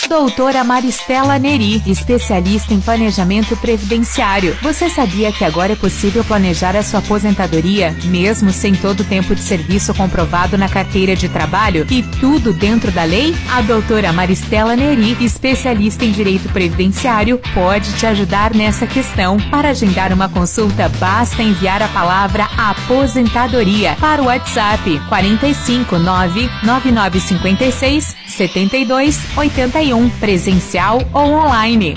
Doutora Maristela Neri, especialista em planejamento previdenciário. Você sabia que agora é possível planejar a sua aposentadoria, mesmo sem todo o tempo de serviço comprovado na carteira de trabalho e tudo dentro da lei? A doutora Maristela Neri, especialista em direito previdenciário, pode te ajudar nessa questão. Para agendar uma consulta, basta enviar a palavra aposentadoria para o WhatsApp 45 99956 7281, presencial ou online.